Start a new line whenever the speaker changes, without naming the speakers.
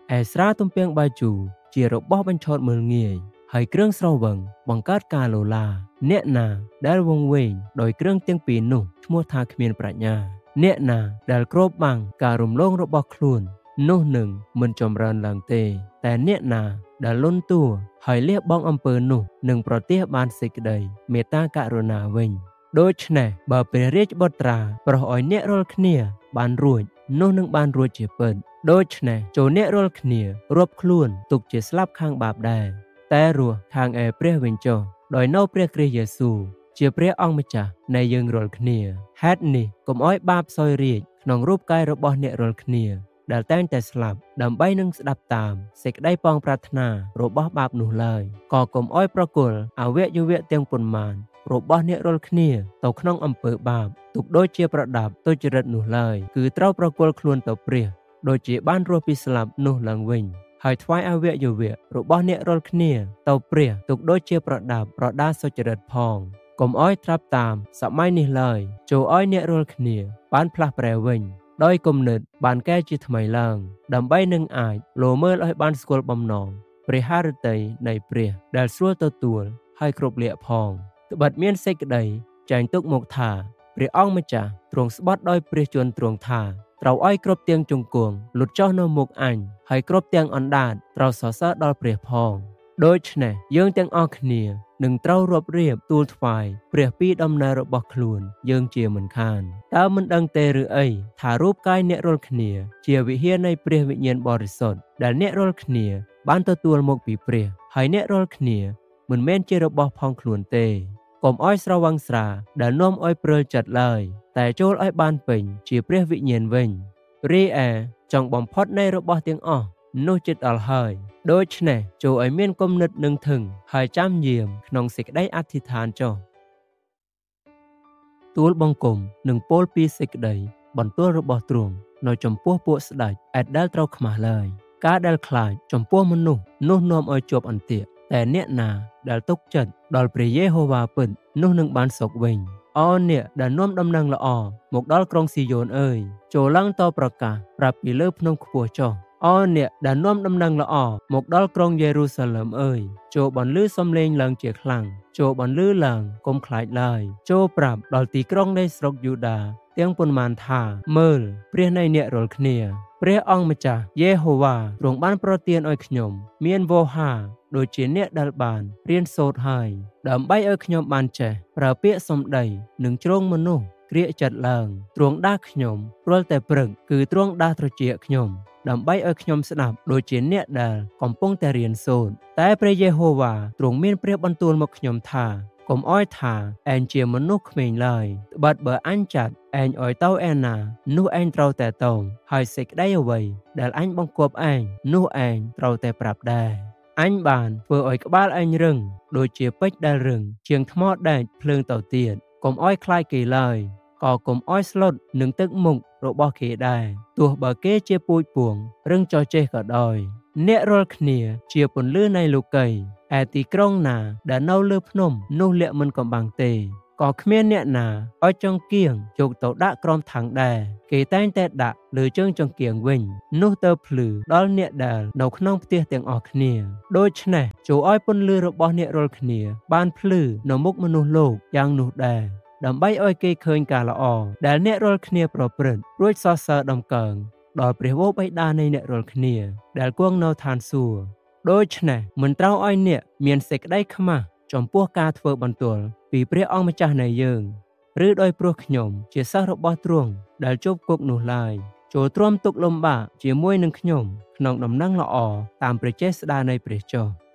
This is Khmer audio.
ឯស្រាទំពាំងបាយជូរជារបស់បញ្ឆោតមើលងាយហើយគ្រឿងស្រវឹងបង្កើតការលោឡាអ្នកណាដែលវង្វេងដោយគ្រឿងទាំងពីរនោះឈ្មោះថាគ្មានប្រាជ្ញាអ្នកណាដែលគ្របបាំងការរំលងរបស់ខ្លួននោះនឹងមិនចម្រើនឡើងទេតែអ្នកណាដែលលន់តួហើយលះបង់អំពើនោះនឹងប្រទះបានសេចក្តីមេត្តាករុណាវិញដូច្នេះបើព្រះរាជបុត្រាប្រោសឲ្យអ្នករាល់គ្នាបានរួចនោះនឹងបានរួចជាពិតដូច្នេះចូលអ្នករាល់គ្នារាប់ខ្លួនទុកជាស្លាប់ខាងបាបដែរតែរស់ខាងឯព្រះវិញចុះដោយនៅព្រះគ្រីស្ទយេស៊ូវជាព្រះអង្គម្ចាស់នៃយើងរាល់គ្នាហេតុនេះកុំឲ្យបាបសោយរាជក្នុងរូបកាយរបស់អ្នករាល់គ្នាដែលតែងតែស្លាប់ដើម្បីនឹងស្ដាប់តាមសេចក្តីប៉ងប្រាថ្នារបស់បាបនោះឡើយក៏កុំឲ្យប្រគល់អវយវៈទាំងប៉ុន្មានរបស់អ្នករាល់គ្នាទៅក្នុងអំពើបាបទុកដូចជាប្រដាប់ទុច្ចរិតនោះឡើយគឺត្រូវប្រគល់ខ្លួនទៅព្រះដូចជាបានរស់ពីស្លាប់នោះឡើងវិញហើយថ្វាយអវយវៈរបស់អ្នករាល់គ្នាទៅព្រះទុកដូចជាប្រដាប់ប្រដាសុចរិតផងកុំឲ្យត្រាប់តាមសម័យនេះឡើយចូលឲ្យអ្នករាល់គ្នាបានផ្លាស់ប្រែវិញដោយគំនិតបានកែជាថ្មីឡើងដើម្បីនឹងអាចលោមើលឲ្យបានស្គាល់បំណងព្រះハរតីនៃព្រះដែលស្រួលទទួលហើយគ្រប់លក្ខផងត្បិតមានសេចក្តីចែងទុកមកថាព្រះអង្គម្ចាស់ទ្រង់ស្បត់ដោយព្រះជន្មទ្រង់ថាត្រូវឲ្យគ្រប់ទាំងជង្គង់លុតចុះនៅមុខអញហើយគ្រប់ទាំងអណ្ដាតត្រូវសរសើរដល់ព្រះផងដូច្នេះយើងទាំងអស់គ្នានឹងត្រូវរាប់រៀបទូលថ្វាយព្រះពីដំណើររបស់ខ្លួនយើងជាមិនខានតើមិនដឹងទេឬអីថារូបកាយអ្នករាល់គ្នាជាវិហារនៃព្រះវិញ្ញាណបរិសុទ្ធដែលអ្នករាល់គ្នាបានទទួលមកពីព្រះហើយអ្នករាល់គ្នាមិនមែនជារបស់ផងខ្លួនទេកុំឲ្យស្រវឹងស្រាដែលនាំឲ្យព្រើលចិត្តឡើយតែចូលឲ្យបានពេញជាព្រះវិញ្ញាណវិញរីឯចង់បំផុតនៃរបស់ទាំងអស់នោះចិត្តដល់ហើយដូច្នេះចូលឲ្យមានគំនិតនឹងធឹងហើយចាំយាមក្នុងសេចក្តីអធិដ្ឋានចុះទូលបង្គំនឹងពោលពីសេចក្តីបន្ទូលរបស់ទ្រង់នៅចំពោះពួកស្ដេចឯដែលត្រូវខ្មាស់ឡើយការដែលខ្លាចចំពោះមនុស្សនោះនាំឲ្យជាប់អន្ទាក់តែអ្នកណាដែលទុកចិត្តដល់ព្រះយេហូវ៉ាពិតនោះនឹងបានសុខវិញអូអ្នកដែលនាំដំណឹងល្អមកដល់ក្រុងស៊ីយ៉ូនអើយចូលឡើងតប្រកាសប្រាប់ពីលើភ្នំខ្ពស់ចុះអូអ្នកដែលនាំដំណឹងល្អមកដល់ក្រុងយេរូសាឡឹមអើយចូលបន្លឺសំឡេងឡើងជាខ្លាំងចូលបន្លឺឡើងកុំខ្លាចឡើយចូលប្រាប់ដល់ទីក្រុងនៃស្រុកយូដាទាំងប៉ុន្មានថាមើលព្រះនៃអ្នករាល់គ្នាព្រះអង្គម្ចាស់យេហូវ៉ាទ្រង់បានប្រទានឲ្យខ្ញុំមានវោហាដូចជាអ្នកដែលបានរៀនសូត្រហើយដើម្បីឲ្យខ្ញុំបានចេះប្រើពាក្យសម្ដីនិងជ្រងមនុស្សក្រៀកចិត្តឡើងទ្រង់ដាស់ខ្ញុំព្រោះតែព្រឹកគឺទ្រង់ដាស់ត្រចៀកខ្ញុំដើម្បីឲ្យខ្ញុំស្ដាប់ដូចជាអ្នកដែលកំពុងតែរៀនសូត្រតែព្រះយេហូវ៉ាទ្រង់មានព្រះបន្ទូលមកខ្ញុំថាកុំអោយថាឯងជាមនុស្សក្មេងឡើយត្បិតបើអញចាត់ឯងឲ្យទៅឯណានោះឯងត្រូវតែទៅហើយសេចក្តីអ្វីដែលអញបង្គាប់ឯងនោះឯងត្រូវតែប្រាប់ដែរអញបានធ្វើឲ្យក្បាលឯងរឹងដូចជាពេជ្រដែលរឹងជាងថ្មដែកភ្លើងទៅទៀតកុំអោយខ្លាចគេឡើយក៏កុំអោយស្លុតនឹងទឹកមុខរបស់គេដែរទោះបើគេជាពូជពួងរឹងចោះចេះក៏ដោយអ្នករាល់គ្នាជាពន្លឺនៃលោកីឯទីក្រុងណាដែលនៅលើភ្នំនោះលាក់មិនកំបាំងទេក៏គ្មានអ្នកណាឲ្យចង្គៀងយកទៅដាក់ក្រោមថាំងដែរគេតែងតែដាក់លើជើងចង្គៀងវិញនោះទៅភ្លឺដល់អ្នកដែលនៅក្នុងផ្ទះទាំងអស់គ្នាដូច្នេះចូលឲ្យពន្លឺរបស់អ្នករាល់គ្នាបានភ្លឺនៅមុខមនុស្សលោកយ៉ាងនោះដែរដើម្បីឲ្យគេឃើញការល្អដែលអ្នករាល់គ្នាប្រព្រឹត្តរួចសរសើរដំកើងដល់ព្រះវរបិតានៃអ្នករាល់គ្នាដែលគង់នៅឋានសួគ៌ដូច្នេះមិនត្រូវឲ្យអ្នកមានសេចក្តីខ្មាស់ចំពោះការធ្វើបន្ទាល់ពីព្រះអង្គម្ចាស់នៃយើងឬដោយព្រោះខ្ញុំជាសិស្សរបស់ទ្រង់ដែលជប់គុកនោះឡើយចូលទ្រាំទុកលំបាកជាមួយនឹងខ្ញុំក្នុងដំណឹងល្អតាមព្រះចេស្តានៃព្រះចុះ